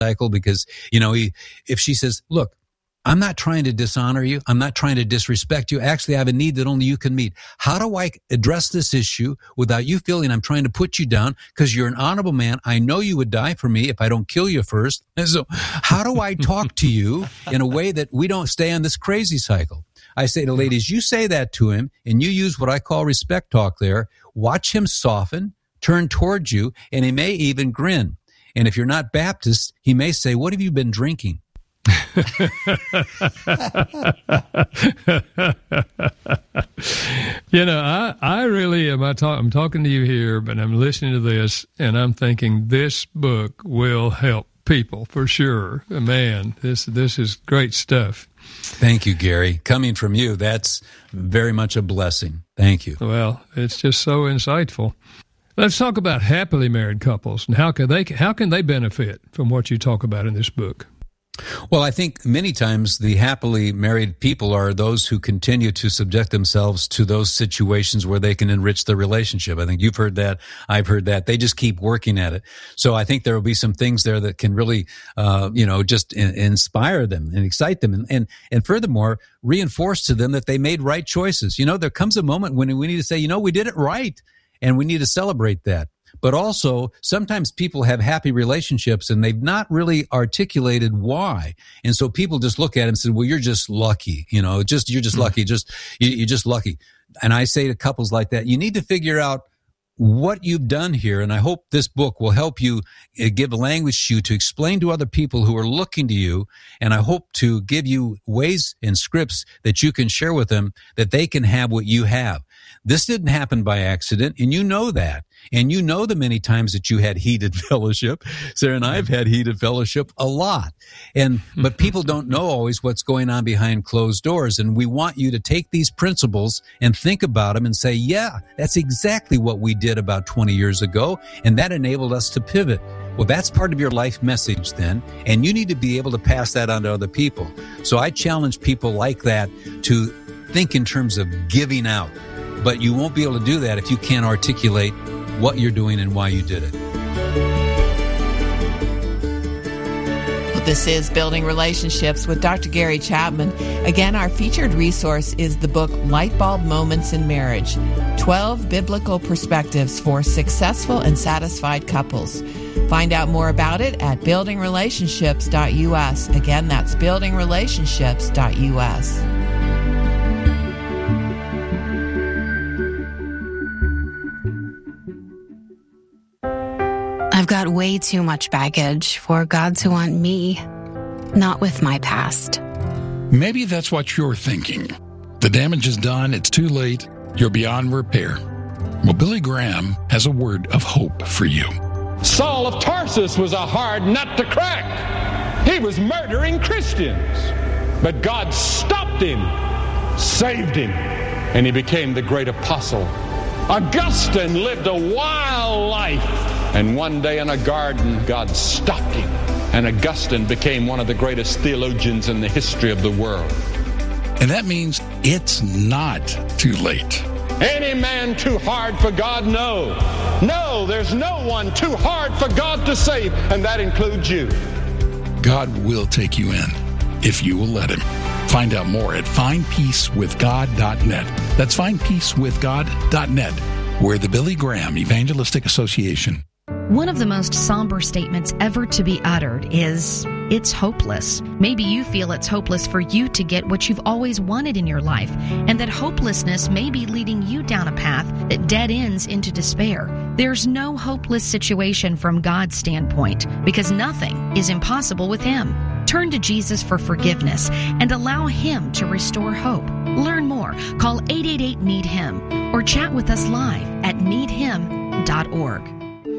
cycle because, if she says, look, I'm not trying to dishonor you. I'm not trying to disrespect you. Actually, I have a need that only you can meet. How do I address this issue without you feeling I'm trying to put you down? Because you're an honorable man. I know you would die for me if I don't kill you first. And so how do I talk to you in a way that we don't stay on this crazy cycle? I say to ladies, you say that to him and you use what I call respect talk there. Watch him soften, turn towards you, and he may even grin. And if you're not Baptist, he may say, what have you been drinking? I really am. I'm talking to you here, but I'm listening to this, and I'm thinking this book will help people for sure. Man, this is great stuff. Thank you, Gary. Coming from you, that's very much a blessing. Thank you. Well, it's just so insightful. Let's talk about happily married couples and how can they benefit from what you talk about in this book? Well, I think many times the happily married people are those who continue to subject themselves to those situations where they can enrich their relationship. I think you've heard that. I've heard that. They just keep working at it. So I think there will be some things there that can really, just inspire them and excite them. And furthermore, reinforce to them that they made right choices. There comes a moment when we need to say, we did it right. And we need to celebrate that. But also, sometimes people have happy relationships and they've not really articulated why. And so people just look at it and say, well, you're just lucky. You're just lucky. You're just lucky. And I say to couples like that, you need to figure out what you've done here. And I hope this book will help you give a language to you to explain to other people who are looking to you. And I hope to give you ways and scripts that you can share with them that they can have what you have. This didn't happen by accident, and you know that. And you know the many times that you had heated fellowship. Sarah and I have had heated fellowship a lot. But people don't know always what's going on behind closed doors. And we want you to take these principles and think about them and say, yeah, that's exactly what we did about 20 years ago. And that enabled us to pivot. Well, that's part of your life message then. And you need to be able to pass that on to other people. So I challenge people like that to think in terms of giving out. But you won't be able to do that if you can't articulate what you're doing and why you did it. This is Building Relationships with Dr. Gary Chapman. Again, our featured resource is the book Lightbulb Moments in Marriage, 12 Biblical Perspectives for Successful and Satisfied Couples. Find out more about it at buildingrelationships.us. Again, that's buildingrelationships.us. I've got way too much baggage for God to want me, not with my past. Maybe that's what you're thinking. The damage is done, it's too late, you're beyond repair. Well, Billy Graham has a word of hope for you. Saul of Tarsus was a hard nut to crack. He was murdering Christians. But God stopped him, saved him, and he became the great apostle. Augustine lived a wild life. And one day in a garden, God stopped him. And Augustine became one of the greatest theologians in the history of the world. And that means it's not too late. Any man too hard for God? No. No, there's no one too hard for God to save, and that includes you. God will take you in if you will let him. Find out more at findpeacewithgod.net. That's findpeacewithgod.net. We're the Billy Graham Evangelistic Association. One of the most somber statements ever to be uttered is, it's hopeless. Maybe you feel it's hopeless for you to get what you've always wanted in your life, and that hopelessness may be leading you down a path that dead ends into despair. There's no hopeless situation from God's standpoint, because nothing is impossible with Him. Turn to Jesus for forgiveness and allow Him to restore hope. Learn more. Call 888-NEED-HIM or chat with us live at needhim.org.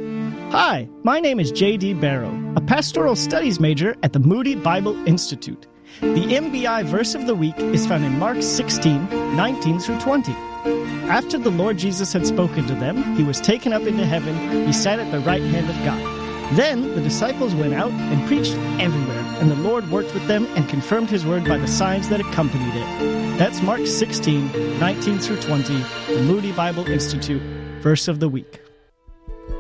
Hi, my name is J.D. Barrow, a pastoral studies major at the Moody Bible Institute. The MBI verse of the week is found in Mark 16:19 through 20. After the Lord Jesus had spoken to them, he was taken up into heaven. He sat at the right hand of God. Then the disciples went out and preached everywhere, and the Lord worked with them and confirmed his word by the signs that accompanied it. That's Mark 16:19 through 20, the Moody Bible Institute verse of the week.